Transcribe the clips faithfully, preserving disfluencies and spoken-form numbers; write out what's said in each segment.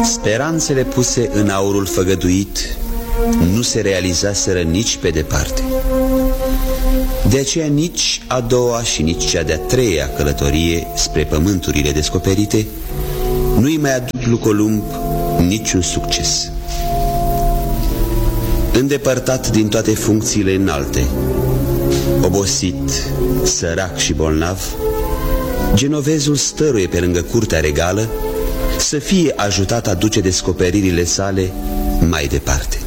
Speranțele puse în aurul făgăduit nu se realizaseră nici pe departe. De aceea nici a doua și nici cea de-a treia călătorie spre pământurile descoperite nu-i mai aduc lui Columb niciun succes. Îndepărtat din toate funcțiile înalte, obosit, sărac și bolnav, genovezul stăruie pe lângă curtea regală să fie ajutat a duce descoperirile sale mai departe.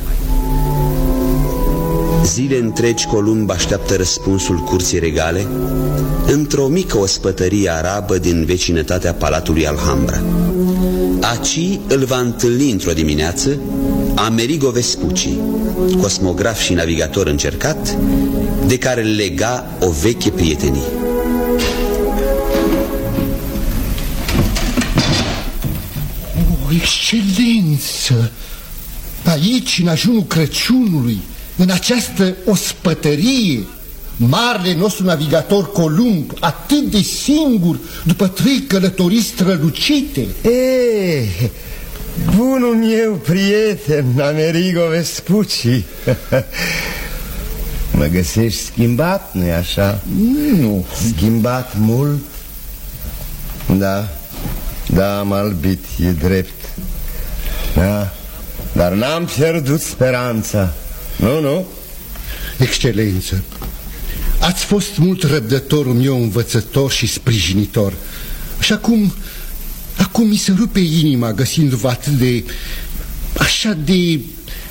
Zile întregi Columb așteaptă răspunsul curții regale într-o mică ospătărie arabă din vecinătatea Palatului Alhambra. Aci îl va întâlni într-o dimineață Amerigo Vespucci, cosmograf și navigator încercat, de care îl lega o veche prietenie. O, excelență! Aici, în ajunul Crăciunului, în această ospătărie, marele nostru navigator Columb, atât de singur, după trei călătorii strălucite. E, bunul meu prieten, Amerigo Vespucci. Mă găsești schimbat, nu-i așa? Nu. Schimbat mult? Da, da, am albit, e drept. Da, dar n-am pierdut speranța. Nu, nu. Excelență, ați fost mult răbdătorul meu învățător și sprijinitor. Și acum, acum mi se rupe inima găsindu-vă atât de, așa de,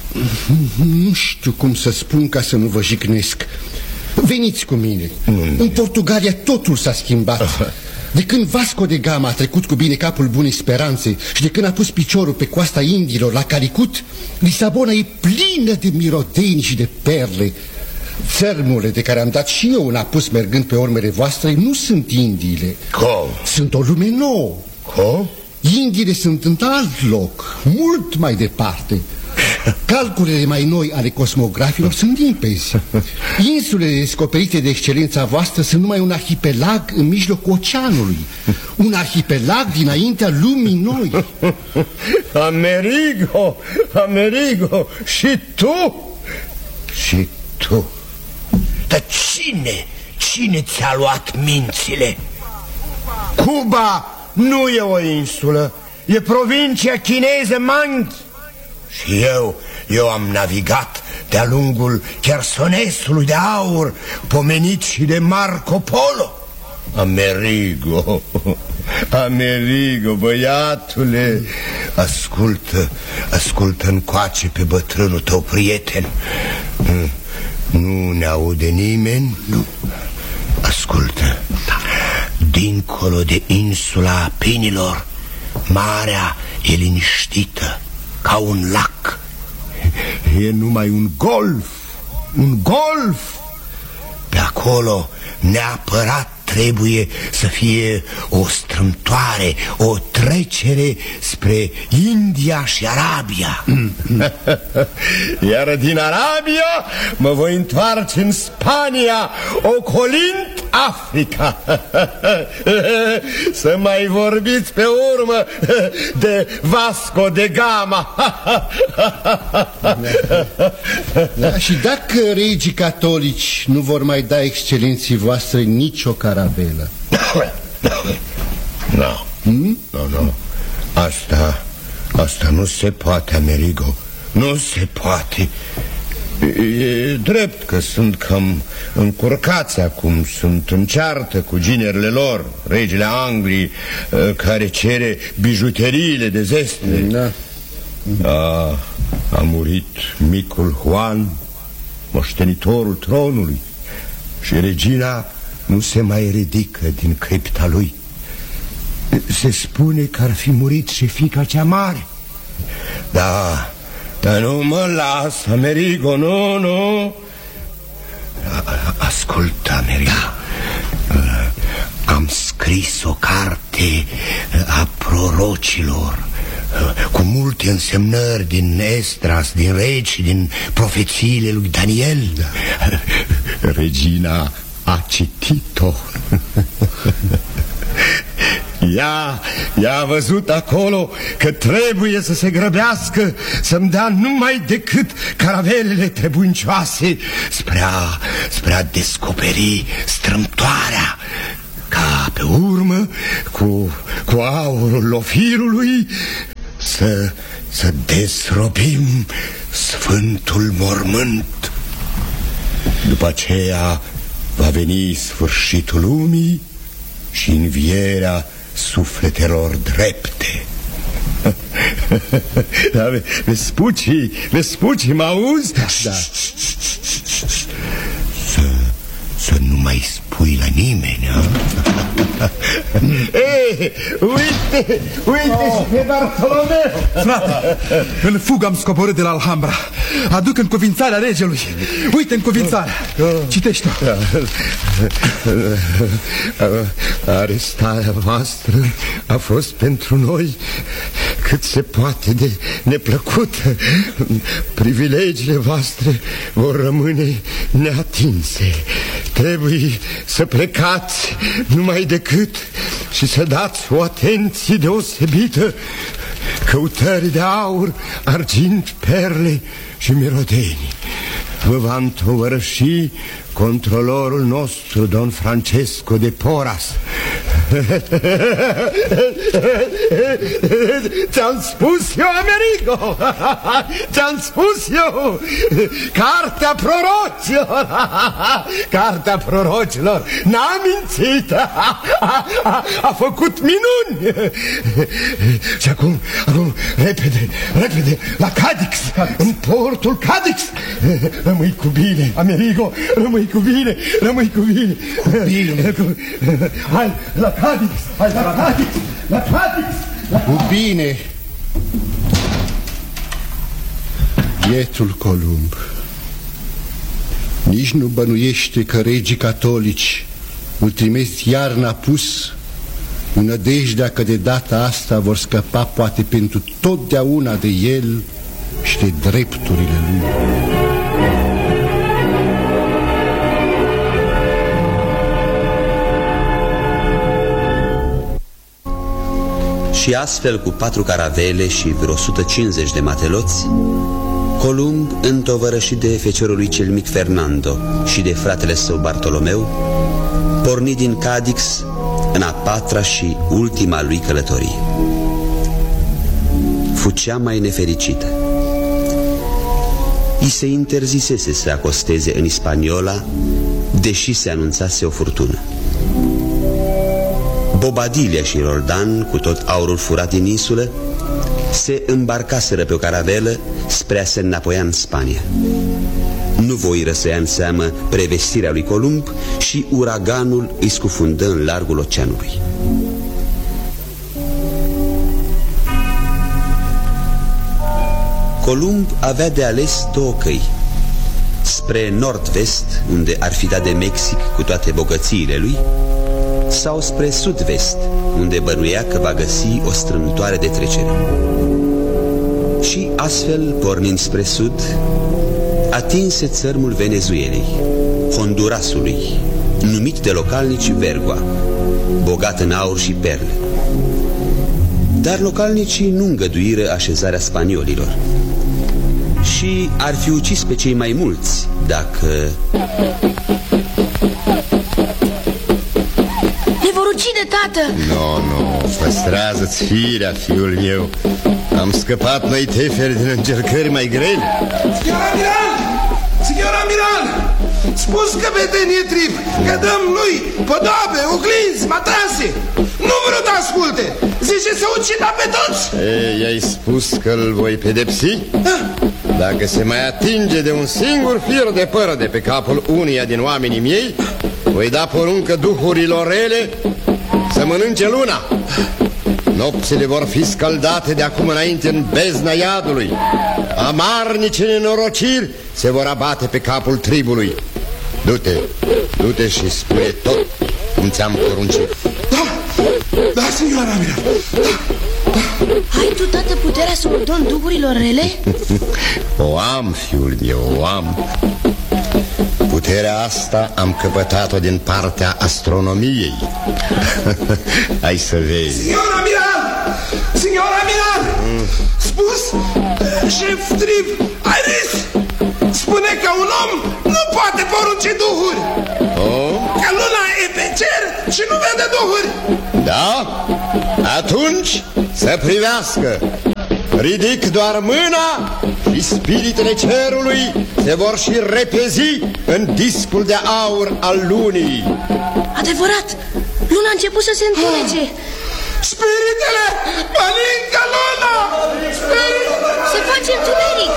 nu știu cum să spun ca să nu vă jignesc. Veniți cu mine. În Portugalia totul s-a schimbat. De când Vasco de Gama a trecut cu bine capul Bunei Speranțe și de când a pus piciorul pe coasta Indiilor la Calicut, Lisabona e plină de mirodeni și de perle. Țărmurile de care am dat și eu un apus mergând pe urmele voastre nu sunt Indiile. Cum? Sunt o lume nouă. Cum? Indiile sunt în alt loc, mult mai departe. Calculele mai noi ale cosmografilor sunt limpezi. Insulele descoperite de excelența voastră sunt numai un arhipelag în mijlocul oceanului. Un arhipelag dinaintea lumii noi. Amerigo, Amerigo, și tu? Și tu? Dar cine, cine ți-a luat mințile? Cuba nu e o insulă, e provincia chineză Manchi. Și eu, eu am navigat de-a lungul Chersonesului de aur, pomenit și de Marco Polo. Amerigo, Amerigo, băiatule, ascultă, ascultă încoace pe bătrânul tău prieten. Nu ne aude nimeni? Nu. Ascultă, dincolo de insula Pinilor, marea e liniștită ca un lac. E numai un golf, un golf. Pe acolo neapărat trebuie să fie o strâmtoare, o trecere spre India și Arabia. Iar din Arabia mă voi întoarce în Spania, ocolind Africa. Să mai vorbiți pe urmă de Vasco de Gama. Da, și dacă regii catolici nu vor mai da excelenții voastre nicio caravelă? Nu, hmm? nu, nu. Asta, asta nu se poate, Amerigo. Nu se poate. E drept că sunt cam încurcați acum, sunt în ceartă cu ginerile lor, regele Angliei, care cere bijuteriile de zestre. Da. A, a murit micul Juan, moștenitorul tronului, și regina nu se mai ridică din cripta lui. Se spune că ar fi murit și fiica cea mare. Da, dar nu mă las, Amerigo, nu, nu. Ascultă, Amerigo, am scris o carte a prorocilor cu multe însemnări din Esdras, din Regi și din profețiile lui Daniel. Regina a citit-o. Ea, ea a văzut acolo că trebuie să se grăbească, să-mi dea numai decât caravelele trebuincioase spre a, spre a descoperi strâmtoarea, ca pe urmă, cu, cu aurul ofirului, să, să dezrobim Sfântul Mormânt. După aceea va veni sfârșitul lumii și învierea sufletelor drepte. Da, Vespucci, Vespucci, mă auzi? Da, da. Să, să nu mai spui la nimeni, ha? Ei, uite, uite oh. și pe Bartolomeu. Frate, în fugă am scoborât de la Alhambra. Aduc încuvințarea regelui. Uite încuvințarea. Citește-o. Arestarea voastră a fost pentru noi cât se poate de neplăcută. Privilegiile voastre vor rămâne neatinse. Trebuie să plecați numai decât și să dați o atenție deosebită căutării de aur, argint, perle și mirodenii. Vă va întovărăși controlorul nostru, Don Francesco de Porras. Ți-am spus eu, Amerigo! Ți-am spus eu! Cartea prorocilor! Cartea prorocilor n-a mințit! A făcut minuni! Și acum, acum, repede, repede, la Cadix, în portul Cadix! Rămâi cu bine, Amerigo, rămâi cu bine, rămâi cu bine. Cu bine. Hai, la Cadix, hai, la Cadix, la Cadix. Cu bine. Bietul Columb nici nu bănuiește că regii catolici îl trimis iar n-apus în nădejdea că de data asta vor scăpa poate pentru totdeauna de el și de drepturile lui. Și astfel, cu patru caravele și vreo o sută cincizeci de mateloți, Columb, întovărășit de feciorul lui cel mic Fernando și de fratele său Bartolomeu, porni din Cadix în a patra și ultima lui călătorie. Fu cea mai nefericită. I se interzisese să acosteze în Hispaniola, deși se anunțase o furtună. Bobadilia și Roldan, cu tot aurul furat din insulă, se îmbarcaseră pe o caravelă spre a se înapoia în Spania. Nu voiră să ia în seamă prevestirea lui Columb și uraganul îi scufundă în largul oceanului. Columb avea de ales două căi: spre nord-vest, unde ar fi dat de Mexic cu toate bogățiile lui, sau spre sud-vest, unde bănuia că va găsi o strâmtoare de trecere. Și astfel, pornind spre sud, atinse țărmul Venezuelei, Hondurasului, numit de localnici Vergua, bogat în aur și perle. Dar localnicii nu îngăduiră așezarea spaniolilor și ar fi ucis pe cei mai mulți dacă... Ne vor ucide, tată! Nu, no, nu, no, păstrează-ți firea, fiul meu. Am scăpat noi teferi din încercări mai grele. Signor Amiral! Signor Amiral! Spus căpetenie Trip că dăm lui podoabe, oglinzi, matrase. Nu vreau să asculte. Zice să ucida pe toți. Ei, ai spus că îl voi pedepsi? Ha? Dacă se mai atinge de un singur fir de păr de pe capul uneia din oamenii miei, voi da poruncă duhurilor rele să mănânce luna. Nopțile vor fi scăldate de acum înainte în bezna iadului. Amarnice nenorociri se vor abate pe capul tribului. Du-te, du-te și spune tot cum ți-am poruncit. Da, da, signora Amiral, da, da. Ai tu, tată, puterea să ordoni duhurilor rele? O am, fiul meu, o am. Puterea asta am căpătat-o din partea astronomiei. Hai să vezi. Signor amiral! Signor amiral! Mm. Spus, șef Triv, ai râs! Spune că un om nu poate porunci duhuri. Oh? Că luna e pe cer și nu vede duhuri. Da? Atunci să privească. Ridic doar mâna și spiritele cerului se vor și repezi în discul de aur al lunii. Adevărat, luna a început să se întunece. Spiritele mănâncă luna! Spiritele... Se face întuneric.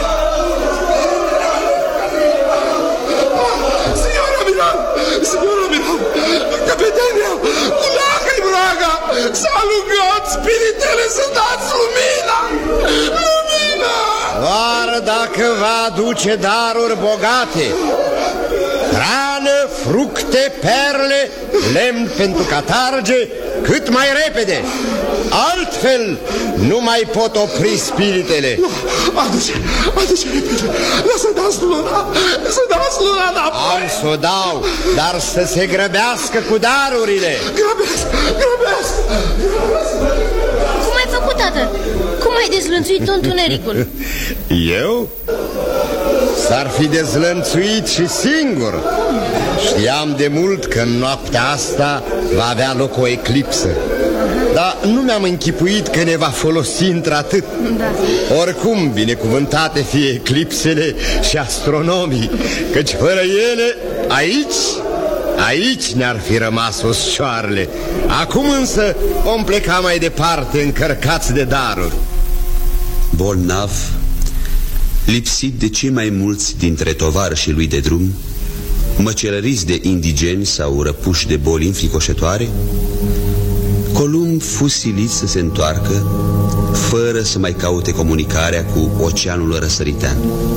Signor amiral! Signor amiral! Capetania! Ulacă-i vraga! S-a alungat spiritele să dați lumina! Lumina! Doar dacă va aduce daruri bogate, hrană, fructe, perle, lemn pentru catarge, cât mai repede. Altfel nu mai pot opri spiritele. Nu, aduce, aduce repede. Lasă dați luna, să dați luna înapoi. Am să o dau, dar să se grăbească cu darurile. Grăbesc, grăbesc, grăbesc. Cum ai făcut, tată? Cum ai dezlănțuit întunericul? Eu? S-ar fi dezlănțuit și singur. Știam de mult că în noaptea asta va avea loc o eclipsă, dar nu mi-am închipuit că ne va folosi într-atât. Da. Oricum, binecuvântate fie eclipsele și astronomii, căci fără ele, aici, aici ne-ar fi rămas oscioarele. Acum însă vom pleca mai departe încărcați de daruri. Bolnav, lipsit de cei mai mulți dintre tovarășii lui de drum, măcelăriți de indigeni sau răpuși de boli înfricoșătoare, Columb fu silit să se întoarcă, fără să mai caute comunicarea cu oceanul răsăritean.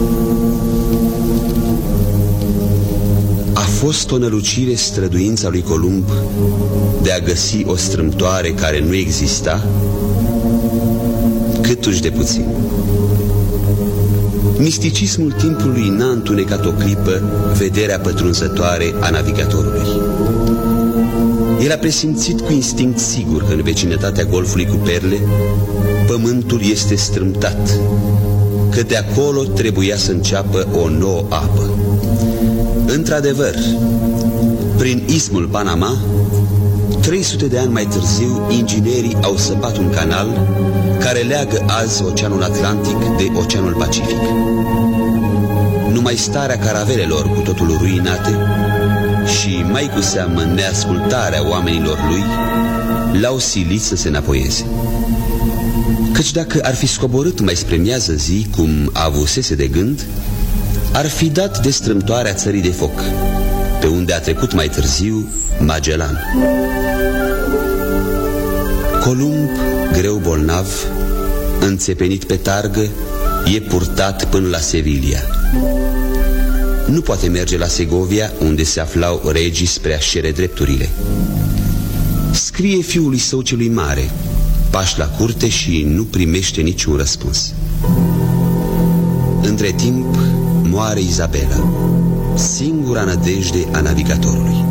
A fost o nălucire străduința lui Columb de a găsi o strâmtoare care nu exista, câtuși de puțin. Misticismul timpului n-a întunecat o clipă vederea pătrunzătoare a navigatorului. El a presimțit cu instinct sigur că în vecinătatea golfului cu perle pământul este strâmtat, că de acolo trebuia să înceapă o nouă apă. Într-adevăr, prin ismul Panama, trei sute de ani mai târziu, inginerii au săpat un canal care leagă azi Oceanul Atlantic de Oceanul Pacific. Numai starea caravelelor cu totul ruinate și mai cu seamă neascultarea oamenilor lui l-au silit să se înapoieze. Căci dacă ar fi scoborât mai spre miază zi, cum avusese de gând, ar fi dat de strâmtoarea țării de foc, pe unde a trecut mai târziu Magellan. Columb, greu bolnav, înțepenit pe targă, e purtat până la Sevilla. Nu poate merge la Segovia, unde se aflau regii spre a-și cere drepturile. Scrie fiului său celui mare, pași la curte și nu primește niciun răspuns. Între timp moare Izabela, singura nădejde a navigatorului.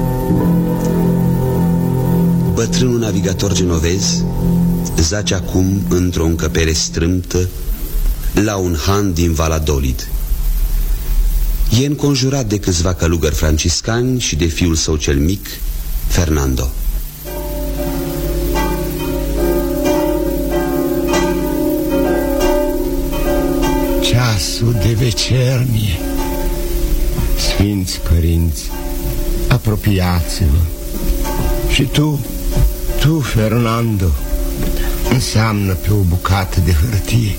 Bătrânul navigator genovez zace acum într-o încăpere strâmtă la un han din Valladolid. E înconjurat de câțiva călugări franciscani și de fiul său cel mic, Fernando. Ceasul de vecernie. Sfinți părinți, apropiați-vă. Și tu, tu, Fernando, înseamnă pe o bucată de hârtie.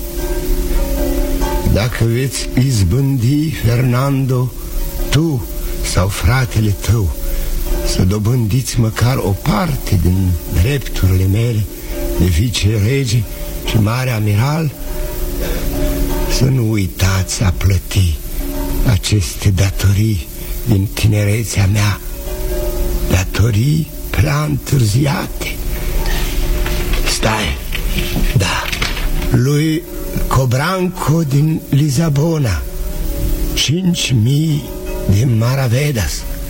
Dacă veți izbândi, Fernando, tu sau fratele tău, să dobândiți măcar o parte din drepturile mele de vicerege și mare amiral, să nu uitați a plăti aceste datorii din tinerețea mea, datorii prea întârziate. Stai, da, lui Cobranco din Lisabona, cinci mii din Maravedas,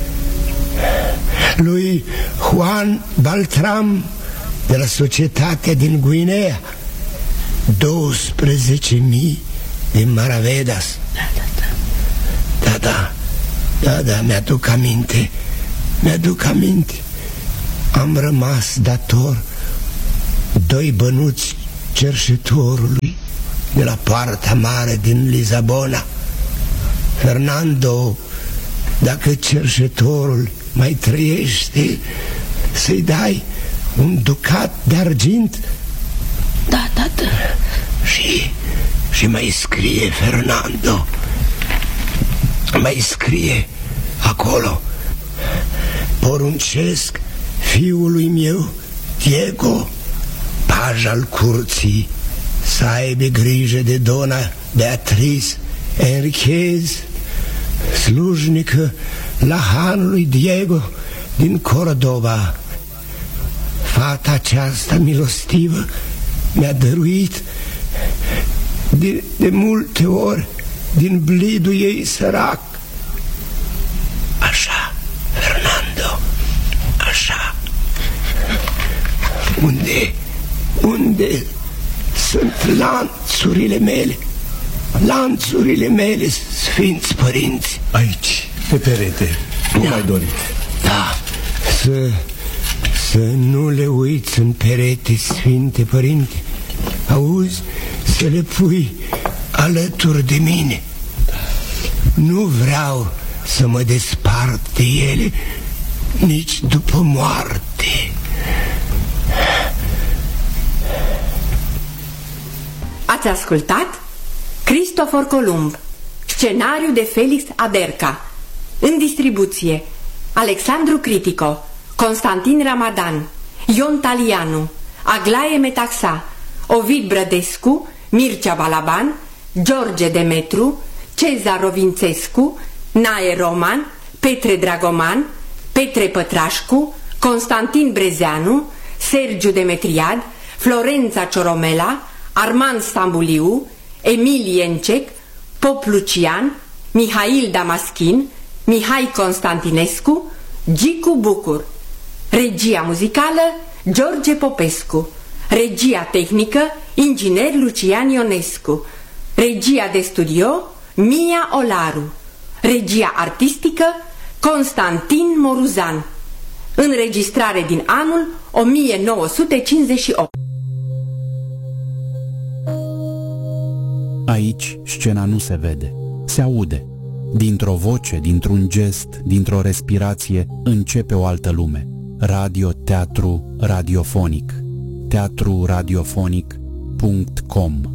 lui Juan Baltram de la Societatea din Guinea, douăsprezece mii din Maravedas. Da, da, da, da, mi-aduc aminte, mi-aduc aminte. Am rămas dator doi bănuți cerșetorului de la Poarta Mare din Lisabona. Fernando, dacă cerșetorul mai trăiește, să-i dai un ducat de argint. Da, tată. Și, și mai scrie Fernando, mai scrie acolo: poruncesc fiului meu Diego, paj al curții, să aibă grijă de dona Beatriz Enriquez, slujnică la hanul lui Diego din Cordova. Fata aceasta milostivă mi-a dăruit de, de multe ori din blidul ei sărac. Așa, Fernando, așa. Unde, unde sunt lanțurile mele? Lanțurile mele, sfinți părinți. Aici, pe perete. Cum Da. ai dorit? Da, să, să nu le uiți în perete, sfinte părinte. Auzi? Să le pui alături de mine. Nu vreau să mă despart de ele nici după moarte. Ați ascultat Cristofor Columb, scenariu de Felix Aderca, în distribuție Alexandru Critico, Constantin Ramadan, Ion Talianu, Aglaie Metaxa, Ovid Brădescu, Mircea Balaban, George Demetru, Cezar Rovințescu, Nae Roman, Petre Dragoman, Petre Pătrașcu, Constantin Brezeanu, Sergiu Demetriad, Florența Cioromela, Armand Stambuliu, Emil Iencec, Pop Lucian, Mihail Damaschin, Mihai Constantinescu, Gicu Bucur. Regia muzicală George Popescu. Regia tehnică inginer Lucian Ionescu. Regia de studio Mia Olaru. Regia artistică Constantin Moruzan. Înregistrare din anul o mie nouă sute cincizeci și opt. Aici scena nu se vede, se aude. Dintr-o voce, dintr-un gest, dintr-o respirație, începe o altă lume. Radio-teatru radiofonic. teatru radiofonic punct com